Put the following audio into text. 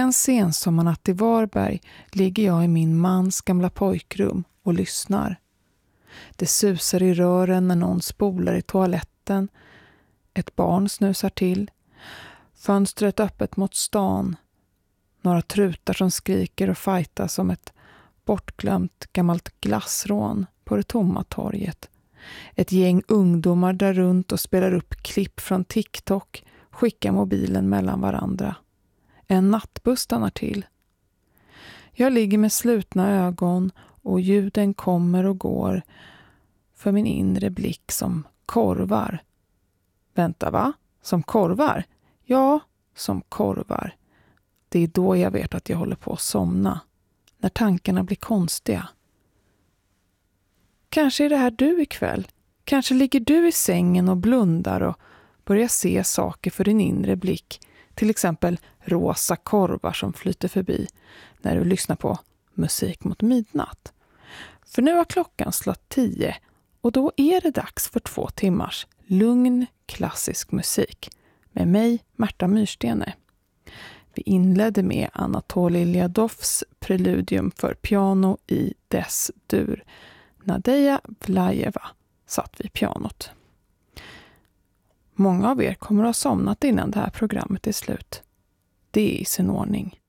En sensommarnatt i Varberg ligger jag i min mans gamla pojkrum och lyssnar. Det susar i rören när någon spolar i toaletten. Ett barn snusar till. Fönstret öppet mot stan. Några trutar som skriker och fightas som ett bortglömt gammalt glassrån på det tomma torget. Ett gäng ungdomar där runt och spelar upp klipp från TikTok, skickar mobilen mellan varandra. En nattbuss stannar till. Jag ligger med slutna ögon och ljuden kommer och går för min inre blick som korvar. Vänta, va? Som korvar? Ja, som korvar. Det är då jag vet att jag håller på att somna. När tankarna blir konstiga. Kanske är det här du ikväll. Kanske ligger du i sängen och blundar och börjar se saker för din inre blick. Till exempel rosa korvar som flyter förbi när du lyssnar på musik mot midnatt. För nu har klockan slått 10 och då är det dags för 2 timmars lugn klassisk musik. Med mig, Märta Myrstene. Vi inledde med Anatolij Ljadovs preludium för piano i dess-dur. Nadeja Vlajeva satt vid pianot. Många av er kommer att ha somnat innan det här programmet är slut. Det är i sin ordning.